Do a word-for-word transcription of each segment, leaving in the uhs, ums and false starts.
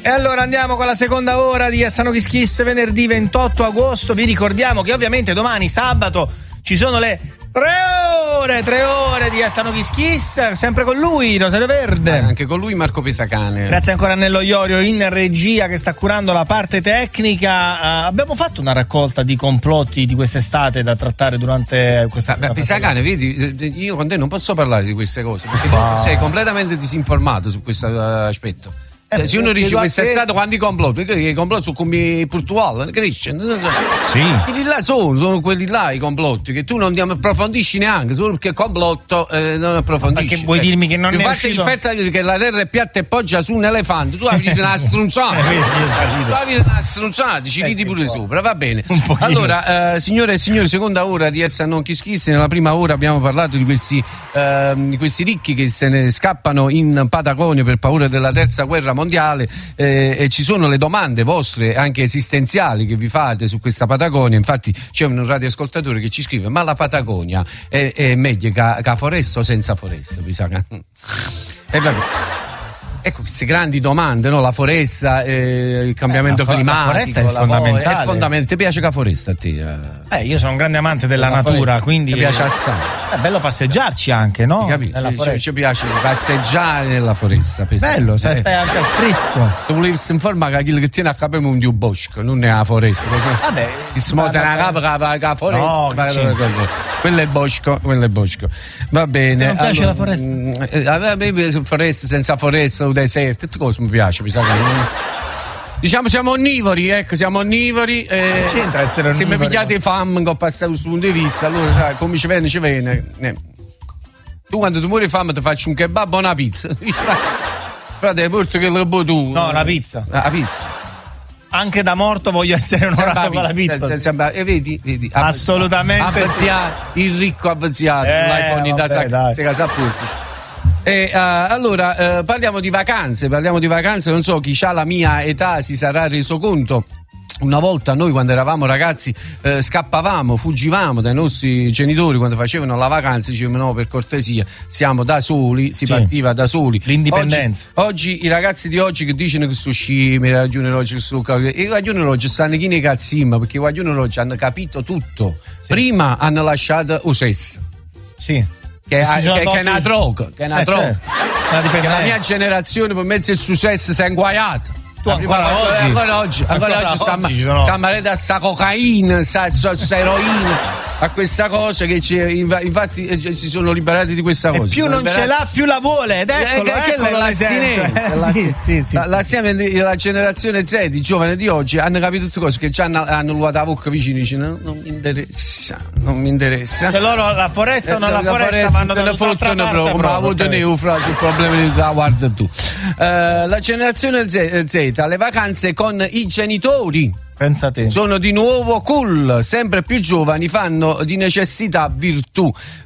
E allora andiamo con la seconda ora di Asano Kiss Kiss, venerdì ventotto agosto. Vi ricordiamo che ovviamente domani sabato ci sono le tre ore, tre ore di Asano Kiss Kiss, sempre con lui, Rosario Verde. Eh, anche con lui Marco Pesacane. Grazie ancora a Nello Iorio in regia che sta curando la parte tecnica. Uh, abbiamo fatto una raccolta di complotti di quest'estate da trattare durante questa Beh, Pesacane, vedi, io con te non posso parlare di queste cose perché Fa... sei completamente disinformato su questo aspetto. Eh, se uno dice quest'estate te... quanti complotti, perché i complotti sono come Portugal, Christian. Sì. Quelli là sono, sono quelli là i complotti, che tu non approfondisci neanche, solo perché complotto eh, non approfondisci. Perché vuoi dirmi che non il è fatto uscito... il fatto che la terra è piatta e poggia su un elefante, tu avevi una strunzata, tu avevi una strunzata, ci ridi eh, pure sopra, va bene. Allora, eh, signore e signori, seconda ora di Essa Non Kiss Kiss. Nella prima ora abbiamo parlato di questi, eh, di questi ricchi che se ne scappano in Patagonia per paura della terza guerra mondiale. Eh, e ci sono le domande vostre anche esistenziali che vi fate su questa Patagonia. Infatti c'è un radioascoltatore che ci scrive: ma la Patagonia è, è meglio che la foresta o senza foresta? Mi sa che... E vabbè. Ecco queste grandi domande, no? La foresta, eh, il cambiamento eh, la, climatico. La foresta è fondamentale. È fondamentale. Ti piace la foresta a te? Eh, io sono un grande amante della la natura, foresta. quindi. Ti piace assai. È bello passeggiarci anche, no? Ci, ci piace passeggiare nella foresta. Bello, se eh. stai anche al fresco. Tu volevi informare che quello che tiene a capo è un dio bosco, non è la foresta. Vabbè. Si smonta una capa che la foresta. No, quello è bosco, quello è bosco. Va bene. Non piace allora, la foresta? A me foresta, senza foresta, un deserto, tutte cose mi piace, mi sa che. Diciamo siamo onnivori, ecco, siamo onnivori. Eh, c'entra essere onnivori? Se mi pigliate fame, che ho passato questo punto di vista, allora sai, come ci viene, ci viene. Eh. Tu quando tu muori fame ti faccio un kebab o una pizza. Frate, porto che lo vuoi tu. No, una pizza. La pizza. Anche da morto voglio essere onorato con la pizza. E sì. eh, vedi, vedi. Assolutamente avvezziato, sì. Il ricco avvezziato, eh, l'iPhone da se casa pubblica. E, uh, allora uh, parliamo di vacanze, parliamo di vacanze, non so chi ha la mia età si sarà reso conto. Una volta noi quando eravamo ragazzi eh, scappavamo, fuggivamo dai nostri genitori quando facevano la vacanza, dicevano no, per cortesia, siamo da soli, si sì. partiva da soli. L'indipendenza. Oggi, oggi i ragazzi di oggi che dicono che sono scemi, i ragazzi oggi sono i ragazzi oggi stanno chi nei cazzimma, perché i ragazzi oggi hanno capito tutto. Sì. Prima hanno lasciato o sesso. Sì. Che, è, che, che è una droga, che è una eh, droga. Certo. Che la mia generazione per mezzo del successo si è inguaiata. Tu ancora oggi, ancora oggi, ancora, ancora oggi, oggi stiamo sono... a sta cocaina, sta, sta, sta eroina, a questa cosa che ci, infatti si sono liberati di questa cosa. E più non liberati... ce l'ha, più la vuole. Ed eccolo, eh, eccolo l'assinenza. La, sì, sì, sì, la, sì. La, la generazione Z, i giovani di oggi, hanno capito tutte cose, che già hanno, hanno luato la bocca vicino e dicono non mi interessa, non mi interessa. Cioè loro la foresta o non la, la foresta, foresta vanno da un'altra parte proprio, ma avuto neo fra sul problema di ah, guarda tu. Uh, la generazione Z, Z, le vacanze con i genitori. Pensate. Sono di nuovo cool, sempre più giovani fanno di necessità virtù.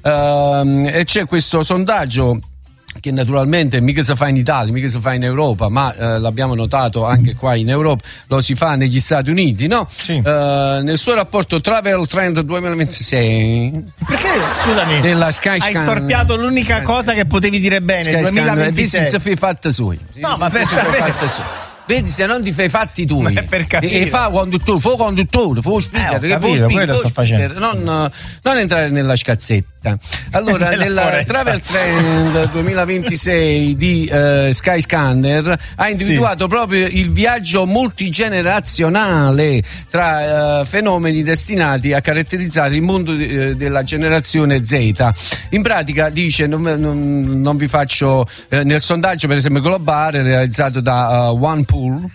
Uh, e c'è questo sondaggio che naturalmente mica si fa in Italia, mica si fa in Europa, ma eh, l'abbiamo notato anche qua in Europa, lo si fa negli Stati Uniti, no? Sì. Uh, nel suo rapporto Travel Trend duemilaventisei. Perché, scusami, della Sky hai Scan, storpiato l'unica cosa che potevi dire bene, Sky duemilaventisei. Scan, si fatta sui. No, ma per sapere. Vedi, se non ti fai fatti tu per capire. E fa conduttore, fa conduttore, fa speaker, eh, capito, quello sto facendo. Non, non entrare nella scazzetta. Allora, nel Travel Trend duemilaventisei di uh, Skyscanner ha individuato sì. proprio il viaggio multigenerazionale tra uh, fenomeni destinati a caratterizzare il mondo uh, della generazione Z. In pratica dice, non, non, non vi faccio uh, nel sondaggio per esempio globale realizzato da uh, OnePool.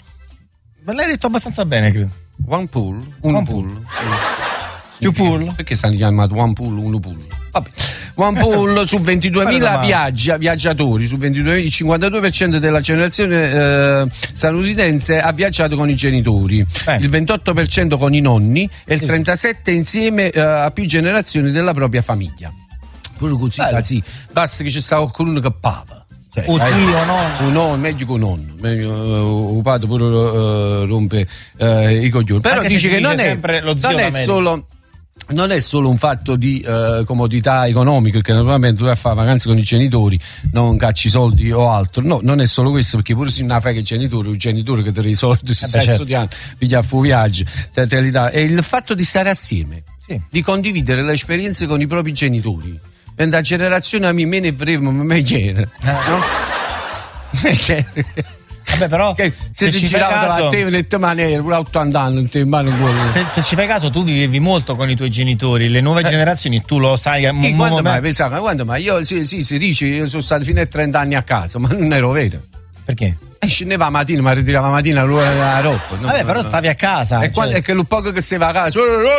Ma l'hai detto abbastanza bene, credo. One pool, un one pool. pool. Più pool? Perché stanno chiamati one pool, uno pool? Vabbè. One pool su ventiduemila viaggia, viaggiatori, su ventiduemila, il cinquantadue per cento della generazione eh, statunitense ha viaggiato con i genitori, Bene. il ventotto per cento con i nonni e il trentasette per cento insieme eh, a più generazioni della propria famiglia. Pure così, sì, basta che ci sta qualcuno che pava. Cioè, o zio o nonno. No, meglio che nonno. Meglio, uh, padre pure uh, rompe uh, i coglioni. Però Anche dice che dice non è, sempre lo zio non è solo non è solo un fatto di eh, comodità economica, perché naturalmente tu vai a fare vacanze con i genitori, non cacci soldi o altro. No, non è solo questo, perché pure se non fai che i genitori, un genitore che ti dà i soldi, se eh stai certo. studiando, piglia a fu viaggi, te, te li dà. È il fatto di stare assieme, sì. di condividere le esperienze con i propri genitori. Per la generazione a me me ne frega, ma me chiede, no? Cioè, vabbè, però che se, se ti girava caso... la te in maniera pure ottanta anni te in mano se, se ci fai caso, tu vivevi molto con i tuoi genitori, le nuove eh. generazioni tu lo sai. E m- quando mai pensavo, quando mai io sì, sì, si dice io sono stato fino a trenta anni a casa, ma non ero vero. Perché? E scendeva la mattina, ma ritirava la mattina l'ora della roba. No? Vabbè, però stavi a casa. E cioè... quando, è che lo poco che si va a casa,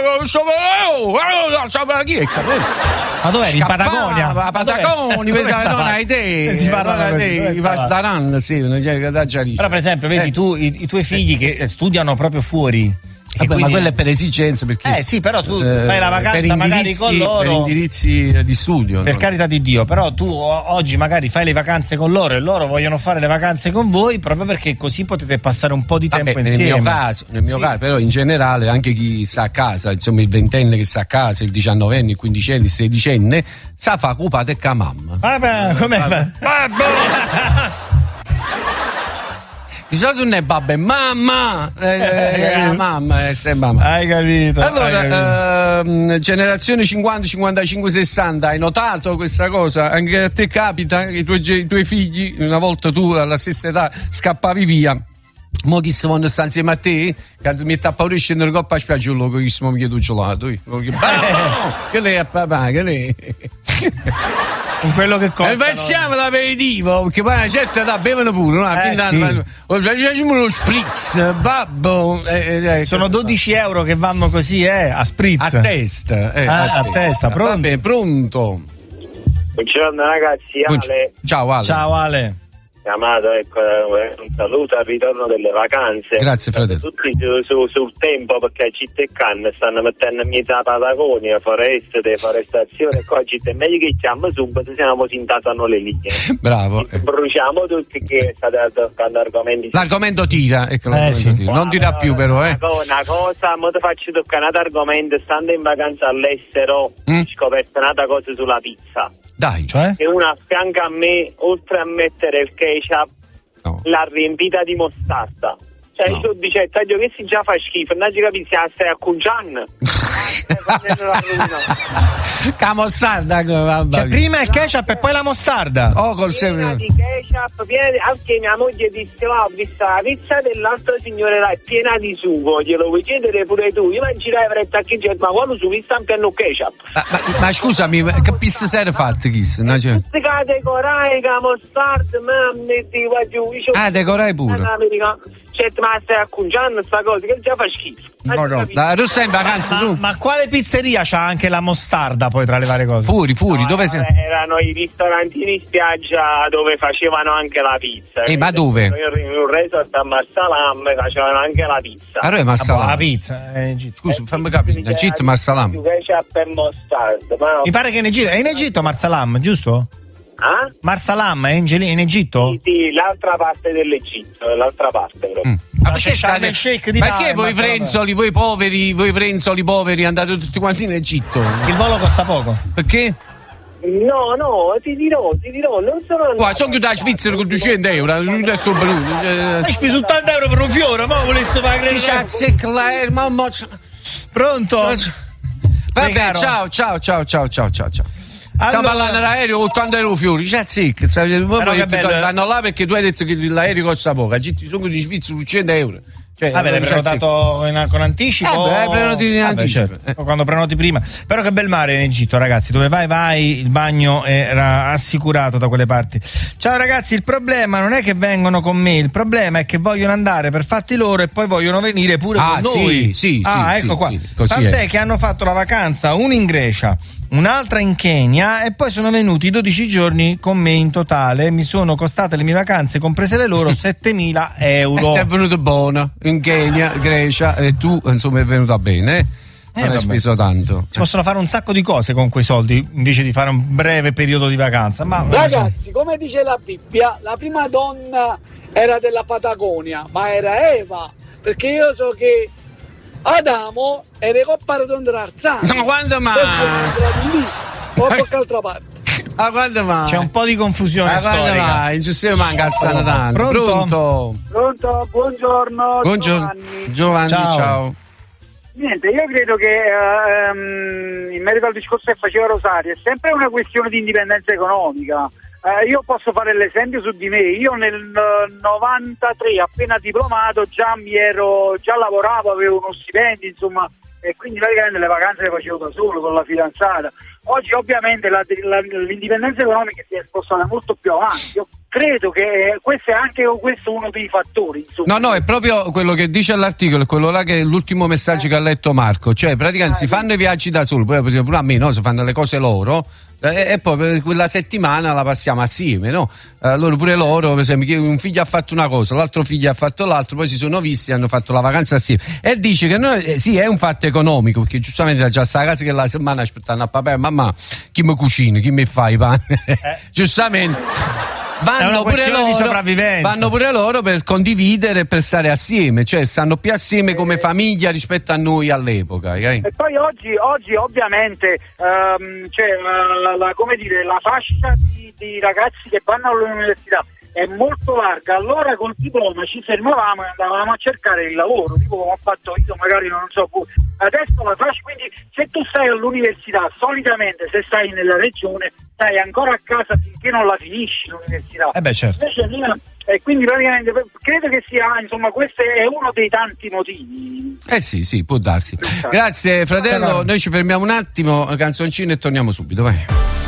ma dove eri? In Patagonia? A Patagonia, pensavo non hai te. Si parla di Pastaran, sì, però per esempio, vedi eh. tu i, i tuoi figli che eh. studiano proprio fuori. Vabbè, quindi... ma quello è per esigenze, perché eh sì, però tu eh, fai la vacanza magari con loro per indirizzi di studio, per no? Carità di Dio, però tu oggi magari fai le vacanze con loro e loro vogliono fare le vacanze con voi proprio perché così potete passare un po' di tempo Vabbè, insieme. Nel mio caso, nel mio sì. caso, però in generale anche chi sta a casa, insomma il ventenne che sta a casa, il diciannovenne, il quindicenne, il sedicenne, sa fa occupate con la mamma. Vabbè, come fa? Di solito non è babbo, è mamma, eh, eh, mamma, è sempre mamma. Hai capito? Allora, hai capito. Eh, generazione cinquanta, cinquantacinque, sessanta, hai notato questa cosa? Anche a te capita che i tuoi, i tuoi figli, una volta tu alla stessa età scappavi via, mo chi si vuole stare insieme a te, che mi sta paura di scendere coppa a spiaggia, un loco che si mi chiedo gelato, che lei è papà, che lei... Con quello che costa. E facciamo l'aperitivo, perché poi una certa età bevono pure, no? Eh, sì. Facciamo lo spritz, babbo. Eh, eh, sono dodici euro che vanno così, eh, a spritz. A testa. Eh, ah, a, a testa, pronto? Vabbè, pronto. Buongiorno ragazzi, Ale. Ciao Ale. Ciao Ale. Chiamato, ecco, un saluto al ritorno delle vacanze. Grazie fratello. Tutti su, su, sul tempo, perché città e canne stanno mettendo in mezzo a Patagonia, foreste, deforestazione, qua città è meglio che chiamo subito, se no si intasano le linee. Bravo. Eh. Bruciamo tutti che state toccando argomenti. L'argomento tira, ecco, eh, l'argomento sì. tira. Non dirà più però, eh. Una cosa, mo ti faccio toccare un altro argomento, stando in vacanza all'estero, mm? ho scoperto un'altra cosa sulla pizza. Dai, cioè? E una a fianco a me, oltre a mettere il ketchup, no. l'ha riempita di mostarda. Cioè, no. io dicevo, taglio che si già fa schifo, non ci capisci, la stai a cugian. La mostarda, cioè, prima il ketchup e poi la mostarda. Oh, col piena di ketchup, piena di... anche mia moglie disse, oh, ho visto la pizza dell'altro signore là, è piena di sugo, glielo vuoi chiedere pure tu? Io mi girai fretta a chi c'è, ma quando su pizza un piano ketchup? Ma, ma, ma scusami, che pizza si era fatta, Chis? No, cioè... Pizzica decorai, che mostarda, mamma, ti guardo, io... Ah, decorai pure. Cioè, ma stai accunciando sta cosa che già fa schifo. No, no. Da, tu sei in vacanza, ma, tu? Ma quale pizzeria c'ha anche la mostarda poi tra le varie cose? Fuori, fuori, no, dove sei? Erano i ristorantini in spiaggia dove facevano anche la pizza. E eh, ma dove? In un resort a Marsalam facevano anche la pizza. Allora è Marsalam. La pizza, eh, scusa, fammi capire, in Egitto Marsalam. Mi pare che in Egitto, è in Egitto Marsalam, giusto? Ah? Marsalam è in, in Egitto? Sì, sì, l'altra parte dell'Egitto, l'altra parte però. Mm. Ma perché Sharm el Sheikh di là? Perché voi frenzoli, voi poveri, voi frenzoli poveri andate tutti quanti in Egitto? Il volo costa poco. Perché? No, no, ti dirò, ti dirò, non sono... Qua, sono chiuso a Svizzera con duecento euro, non è solo hai speso ottanta euro per un fiore, ma volesse pagare... Mamma... Pronto? Vabbè, ciao, ciao, ciao, ciao, ciao, ciao, ciao. Stiamo Allora... parlando dell'aereo ottanta euro fiori, cioè sì, vanno là perché tu hai detto che l'aereo costa poco, ci sono di Svizzera cento euro. Cioè, ah, l'hai prenotato in, con anticipo? Eh, beh, prenoti in anticipo. Certo. Eh. Quando prenoti prima. Però che bel mare in Egitto, ragazzi. Dove vai, vai, il bagno era assicurato da quelle parti. Ciao ragazzi, il problema non è che vengono con me, il problema è che vogliono andare per fatti loro e poi vogliono venire pure ah, con noi. Sì, sì, ah, sì, ecco sì, qua. Sì, così Tant'è è. che hanno fatto la vacanza, una in Grecia, un'altra in Kenya e poi sono venuti dodici giorni con me in totale. Mi sono costate le mie vacanze, comprese le loro, settemila euro. Ti è venuto buono in Kenya, Grecia e tu insomma è venuta bene. Eh, non hai speso tanto. Si possono fare un sacco di cose con quei soldi invece di fare un breve periodo di vacanza. Ma ragazzi, come dice la Bibbia, la prima donna era della Patagonia, ma era Eva, perché io so che Adamo era Coppa Rotonda d'Arzano. Ma quando mai? Lì, o a qualche parte. Ma quando mai? C'è un po' di confusione Ma storica. quando mai? In Giuseppe manca Alzano tanto. Pronto? Pronto? Pronto, buongiorno. Buongiorno. Giovanni. Giovanni, Ciao. ciao. Niente, io credo che ehm, in merito al discorso che faceva Rosario è sempre una questione di indipendenza economica. Eh, io posso fare l'esempio su di me. Io nel eh, novantatré, appena diplomato, già mi ero già lavoravo, avevo uno stipendio, insomma, e quindi praticamente le vacanze le facevo da solo con la fidanzata. Oggi ovviamente la, la, l'indipendenza economica si è spostata molto più avanti. Io credo che questo è anche questo uno dei fattori, insomma. No, no, è proprio quello che dice l'articolo, è quello là che è l'ultimo messaggio eh. che ha letto Marco. Cioè, praticamente eh, si fanno sì. i viaggi da soli, poi pure a me, no? Si fanno le cose loro. E poi quella settimana la passiamo assieme, no? Allora pure loro, per esempio, un figlio ha fatto una cosa, l'altro figlio ha fatto l'altro, poi si sono visti e hanno fatto la vacanza assieme. E dice che noi, eh, sì, è un fatto economico, perché giustamente già sta casa che la settimana aspettano a papà e mamma, chi mi cucina, chi mi fa i pani? Eh. Giustamente. Vanno pure, loro, di sopravvivenza. vanno pure loro per condividere e per stare assieme, cioè stanno più assieme come famiglia rispetto a noi all'epoca. Eh? E poi oggi, oggi ovviamente um, c'è la, la, come dire, la fascia di, di ragazzi che vanno all'università è molto larga, allora col diploma ci fermavamo e andavamo a cercare il lavoro, tipo come ho fatto io, magari non so, adesso la fascia, quindi se tu stai all'università, solitamente se stai nella regione stai ancora a casa finché non la finisci l'università. Eh beh, certo. Invece io, e quindi praticamente credo che sia, insomma, questo è uno dei tanti motivi. Eh sì, sì, può darsi. Grazie fratello, noi ci fermiamo un attimo, canzoncino e torniamo subito, vai.